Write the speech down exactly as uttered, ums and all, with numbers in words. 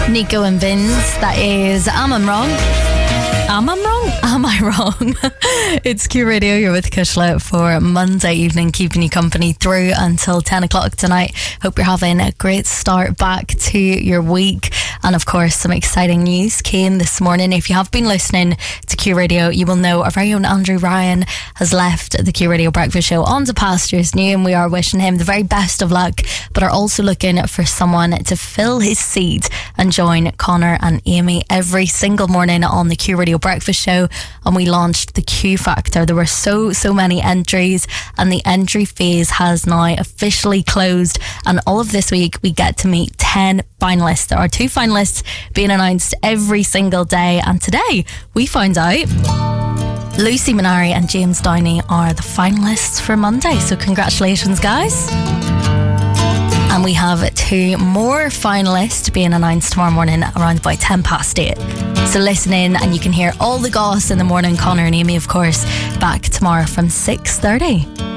Nico and Vince. That is Am I Wrong? Am I wrong? Am I wrong? It's Q Radio. You're with Kushla for Monday evening, keeping you company through until ten o'clock tonight. Hope you're having a great start back to your week. And of course, some exciting news came this morning. If you have been listening to Q Radio, you will know our very own Andrew Ryan has left the Q Radio Breakfast Show on to pastures new, and we are wishing him the very best of luck, but are also looking for someone to fill his seat and join Connor and Amy every single morning on the Q Radio Breakfast Show. And we launched the Q Factor. There were so so many entries, and the entry phase has now officially closed, and all of this week we get to meet ten finalists. There are two finalists being announced every single day, and today we found out Lucy Minari and James Downey are the finalists for Monday. So congratulations, guys. And we have two more finalists being announced tomorrow morning around about ten past eight. So listen in and you can hear all the goss in the morning. Connor and Amy, of course, back tomorrow from six thirty.